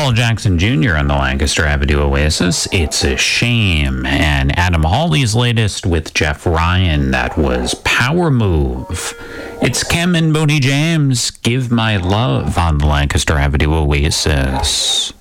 Paul Jackson Jr. on the Lancaster Avenue Oasis, It's a Shame. And Adam Hawley's latest with Jeff Ryan, that was Power Move. It's Kem and Boney James, Give My Love on the Lancaster Avenue Oasis.